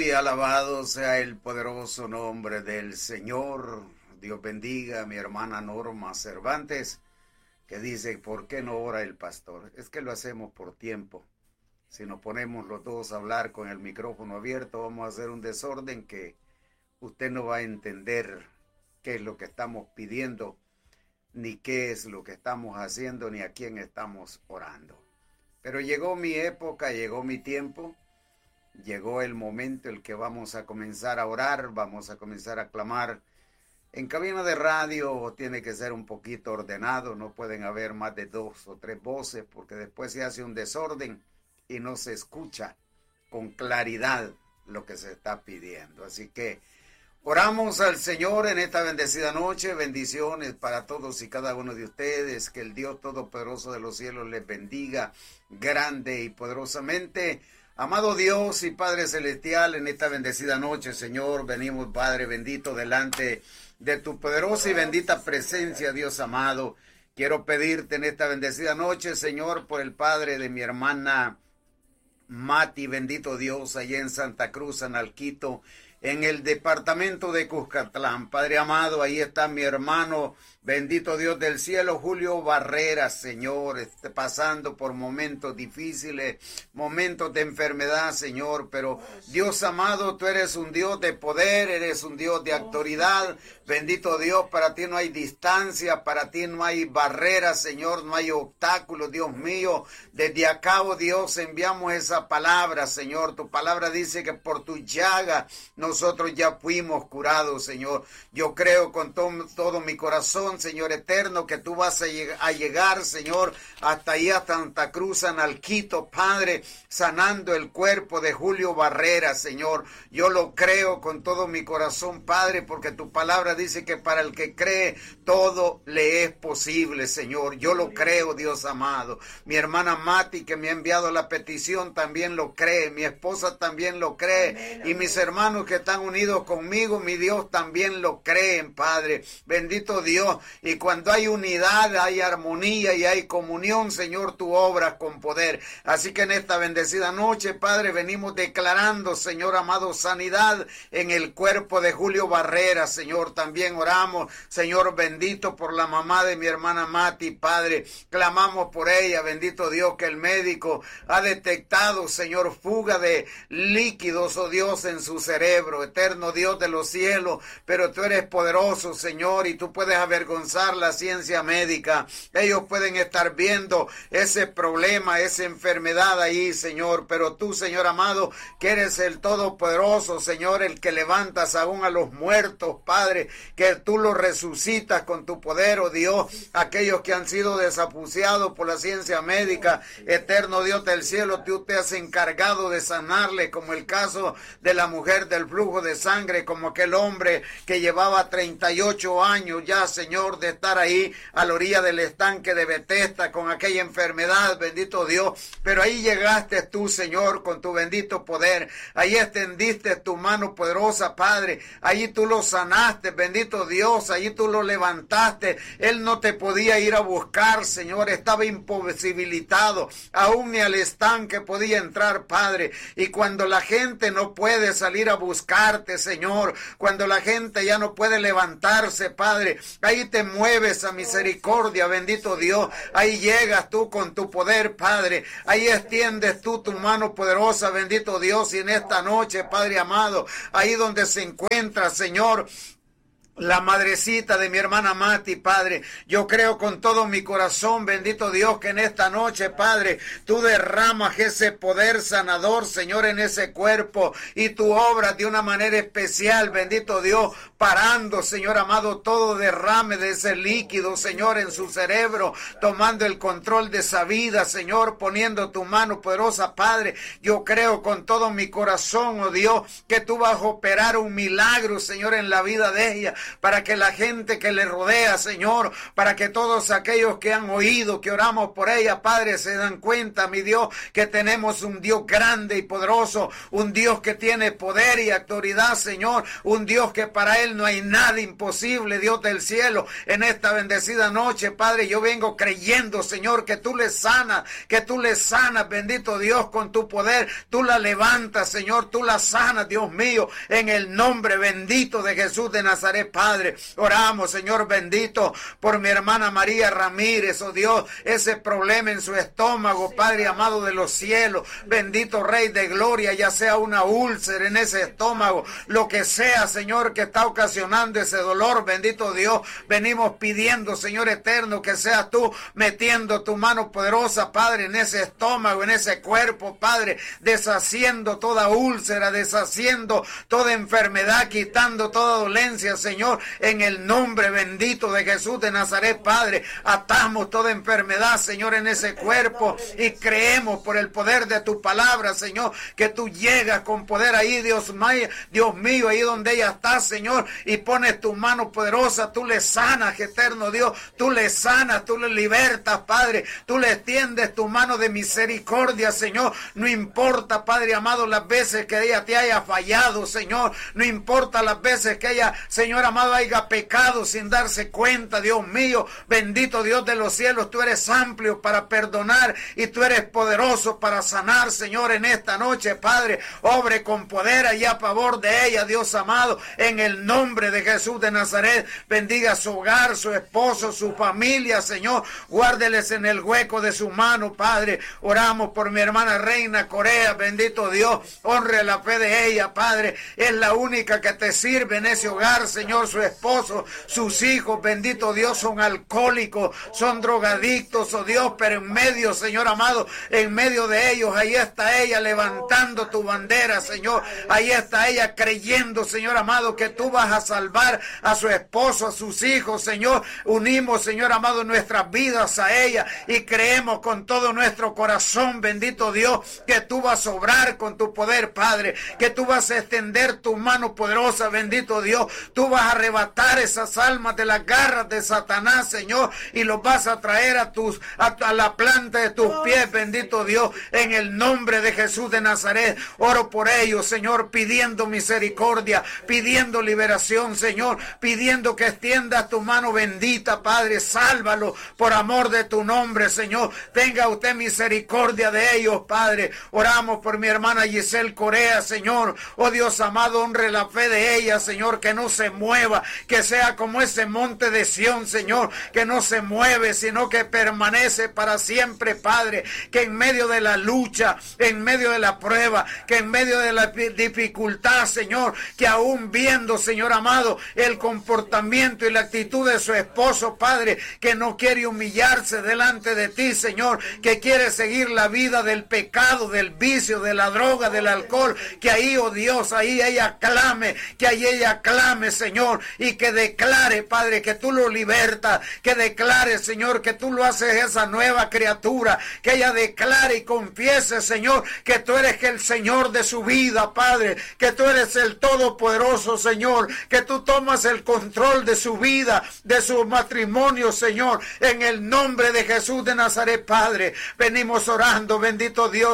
y alabado sea el poderoso nombre del Señor. Dios bendiga a mi hermana Norma Cervantes, que dice, ¿por qué no ora el pastor? Es que lo hacemos por tiempo. Si nos ponemos los dos a hablar con el micrófono abierto, vamos a hacer un desorden que usted no va a entender qué es lo que estamos pidiendo, ni qué es lo que estamos haciendo, ni a quién estamos orando. Pero llegó mi época, llegó mi tiempo. Llegó el momento en el que vamos a comenzar a orar, vamos a comenzar a clamar. En cabina de radio tiene que ser un poquito ordenado, no pueden haber más de 2 o 3 voces porque después se hace un desorden y no se escucha con claridad lo que se está pidiendo. Así que oramos al Señor en esta bendecida noche, bendiciones para todos y cada uno de ustedes, que el Dios Todopoderoso de los cielos les bendiga grande y poderosamente. Amado Dios y Padre Celestial, en esta bendecida noche, Señor, venimos, Padre bendito, delante de tu poderosa y bendita presencia, Dios amado. Quiero pedirte en esta bendecida noche, Señor, por el padre de mi hermana Mati, bendito Dios, allá en Santa Cruz, Analquito, en el departamento de Cuscatlán. Padre amado, ahí está mi hermano, bendito Dios del cielo, Julio Barrera, Señor, pasando por momentos difíciles, momentos de enfermedad, Señor, pero Dios amado, tú eres un Dios de poder, eres un Dios de autoridad, bendito Dios, para ti no hay distancia, para ti no hay barreras, Señor, no hay obstáculos, Dios mío. Desde acá, oh Dios, enviamos esa palabra, Señor. Tu palabra dice que por tu llaga nosotros ya fuimos curados, Señor. Yo creo con todo mi corazón, Señor eterno, que tú vas a llegar, Señor, hasta ahí a Santa Cruz, Analquito, Padre, sanando el cuerpo de Julio Barrera, Señor. Yo lo creo con todo mi corazón, Padre, porque tu palabra dice que para el que cree todo le es posible, Señor. Yo lo creo, Dios amado. Mi hermana Mati, que me ha enviado la petición, también lo cree. Mi esposa también lo cree. Y mis hermanos que están unidos conmigo, mi Dios, también lo creen, Padre. Bendito Dios. Y cuando hay unidad, hay armonía y hay comunión, Señor, tú obras con poder. Así que en esta bendecida noche, Padre, venimos declarando, Señor amado, sanidad en el cuerpo de Julio Barrera, Señor. También oramos, Señor bendito, por la mamá de mi hermana Mati, Padre. Clamamos por ella, bendito Dios, que el médico ha detectado, Señor, fuga de líquidos, oh Dios, en su cerebro. Eterno Dios de los cielos, pero tú eres poderoso, Señor, y tú puedes avergonzar la ciencia médica. Ellos pueden estar viendo ese problema, esa enfermedad ahí, Señor, pero tú, Señor amado, que eres el Todopoderoso, Señor, el que levantas aún a los muertos, Padre, que tú los resucitas con tu poder, oh Dios, aquellos que han sido desahuciados por la ciencia médica, eterno Dios del cielo, tú te has encargado de sanarle, como el caso de la mujer del flujo de sangre, como aquel hombre que llevaba 38 años ya, Señor, de estar ahí a la orilla del estanque de Betesda con aquella enfermedad, bendito Dios, pero ahí llegaste tú, Señor, con tu bendito poder, ahí extendiste tu mano poderosa, Padre, ahí tú lo sanaste, bendito Dios, ahí tú lo levantaste, él no te podía ir a buscar, Señor, estaba imposibilitado, aún ni al estanque podía entrar, Padre, y cuando la gente no puede salir a buscarte, Señor, cuando la gente ya no puede levantarse, Padre, ahí te mueves a misericordia, bendito Dios, ahí llegas tú con tu poder, Padre, ahí extiendes tú tu mano poderosa, bendito Dios, y en esta noche, Padre amado, ahí donde se encuentra, Señor, la madrecita de mi hermana Mati, Padre, yo creo con todo mi corazón, bendito Dios, que en esta noche, Padre, tú derramas ese poder sanador, Señor, en ese cuerpo, y tú obras de una manera especial, bendito Dios, parando, Señor amado, todo derrame de ese líquido, Señor, en su cerebro, tomando el control de esa vida, Señor, poniendo tu mano poderosa, Padre, yo creo con todo mi corazón, oh Dios, que tú vas a operar un milagro, Señor, en la vida de ella, para que la gente que le rodea, Señor, para que todos aquellos que han oído que oramos por ella, Padre, se dan cuenta, mi Dios, que tenemos un Dios grande y poderoso, un Dios que tiene poder y autoridad, Señor, un Dios que para Él no hay nada imposible, Dios del cielo. En esta bendecida noche, Padre, yo vengo creyendo, Señor, que tú le sanas, bendito Dios, con tu poder, tú la levantas, Señor, tú la sanas, Dios mío, en el nombre bendito de Jesús de Nazaret, Padre. Oramos, Señor bendito, por mi hermana María Ramírez, oh Dios, ese problema en su estómago, Padre amado de los cielos, bendito Rey de Gloria, ya sea una úlcera en ese estómago, lo que sea, Señor, que está ocasionando ese dolor, bendito Dios, venimos pidiendo, Señor eterno, que seas tú metiendo tu mano poderosa, Padre, en ese estómago, en ese cuerpo, Padre, deshaciendo toda úlcera, deshaciendo toda enfermedad, quitando toda dolencia, Señor, en el nombre bendito de Jesús de Nazaret, Padre, atamos toda enfermedad, Señor, en ese cuerpo y creemos por el poder de tu palabra, Señor, que tú llegas con poder ahí, Dios mío, ahí donde ella está, Señor, y pones tu mano poderosa, tú le sanas, eterno Dios, tú le sanas, tú le libertas, Padre, tú le extiendes tu mano de misericordia, Señor, no importa, Padre amado, las veces que ella te haya fallado, Señor, no importa las veces que ella, Señor amado, haya pecado sin darse cuenta, Dios mío, bendito Dios de los cielos, tú eres amplio para perdonar y tú eres poderoso para sanar, Señor, en esta noche, Padre, obre con poder allá a favor de ella, Dios amado, en el nombre de Jesús de Nazaret, bendiga su hogar, su esposo, su familia, Señor, guárdeles en el hueco de su mano, Padre, oramos por mi hermana Reina Corea, bendito Dios, honre la fe de ella, Padre, es la única que te sirve en ese hogar, Señor, su esposo, sus hijos, bendito Dios, son alcohólicos, son drogadictos, oh Dios, pero en medio, Señor amado, en medio de ellos, ahí está ella levantando tu bandera, Señor, ahí está ella creyendo, Señor amado, que tú vas a salvar a su esposo, a sus hijos, Señor, unimos, Señor amado, nuestras vidas a ella y creemos con todo nuestro corazón, bendito Dios, que tú vas a obrar con tu poder, Padre, que tú vas a extender tu mano poderosa, bendito Dios, tú vas a arrebatar esas almas de las garras de Satanás, Señor, y los vas a traer a la planta de tus pies, bendito Dios, en el nombre de Jesús de Nazaret. Oro por ellos, Señor, pidiendo misericordia, pidiendo liberación, Señor, pidiendo que extiendas tu mano bendita, Padre, sálvalo por amor de tu nombre, Señor, tenga usted misericordia de ellos, Padre. Oramos por mi hermana Giselle Corea, Señor, oh Dios amado, honre la fe de ella, Señor, que no se mueva, que sea como ese monte de Sión, Señor, que no se mueve, sino que permanece para siempre, Padre, que en medio de la lucha, en medio de la prueba, que en medio de la dificultad, Señor, que aún viendo, Señor amado, el comportamiento y la actitud de su esposo, Padre, que no quiere humillarse delante de ti, Señor, que quiere seguir la vida del pecado, del vicio, de la droga, del alcohol, que ahí, oh Dios, ahí ella clame, que ahí ella clame, Señor, y que declare, Padre, que tú lo libertas, que declare, Señor, que tú lo haces esa nueva criatura, que ella declare y confiese, Señor, que tú eres el Señor de su vida, Padre, que tú eres el Todopoderoso, Señor, que tú tomas el control de su vida, de su matrimonio, Señor, en el nombre de Jesús de Nazaret, Padre, venimos orando, bendito Dios,